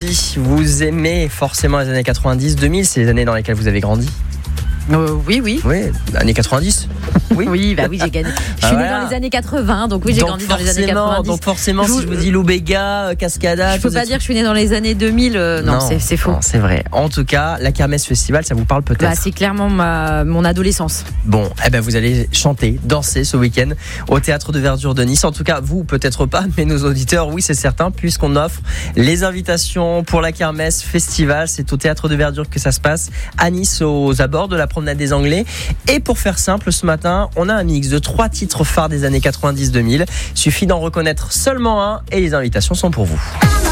Elodie, vous aimez forcément les années 90, 2000, c'est les années dans lesquelles vous avez grandi. Oui. Oui, années 90. Oui, j'ai gagné. Je suis née dans les années 80, donc oui, j'ai grandi dans les années 90. Donc forcément, si je vous dis Loubega, Cascada... Je peux pas dire que je suis née dans les années 2000, non, c'est faux. Non, c'est vrai. En tout cas, la Kermesse Festival, ça vous parle peut-être? C'est clairement mon adolescence. Bon, vous allez chanter, danser ce week-end au Théâtre de Verdure de Nice. En tout cas, vous, peut-être pas, mais nos auditeurs, oui, c'est certain, puisqu'on offre les invitations pour la Kermesse Festival. C'est au Théâtre de Verdure que ça se passe, à Nice, aux abords de la promenade des Anglais. Et pour faire simple, ce matin, on a un mix de 3 titres phares des années 90-2000. Suffit d'en reconnaître seulement un et les invitations sont pour vous.